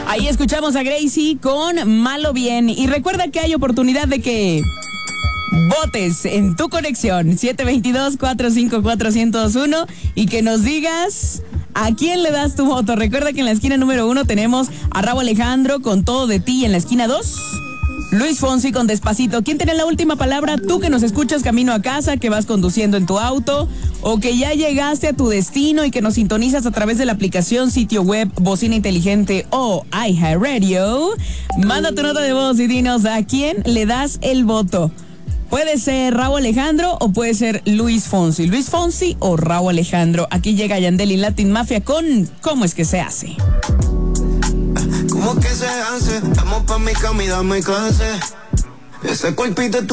Ahí escuchamos a Gracie con Malo Bien. Y recuerda que hay oportunidad de que votes en tu conexión 722-454-1021 y que nos digas a quién le das tu voto. Recuerda que en la esquina número 1 tenemos a Rauw Alejandro con Todo de Ti, y en la esquina 2 Luis Fonsi con Despacito. ¿Quién tiene la última palabra? Tú que nos escuchas camino a casa, que vas conduciendo en tu auto o que ya llegaste a tu destino y que nos sintonizas a través de la aplicación, sitio web, bocina inteligente o iHeartRadio. Manda tu nota de voz y dinos a quién le das el voto. Puede ser Rauw Alejandro o puede ser Luis Fonsi. Luis Fonsi o Rauw Alejandro. Aquí llega Yandel y Latin Mafia con ¿Cómo es que se hace? ¿Cómo que se hace? Vamos pa' mi cama y dame clase. Ese cuerpito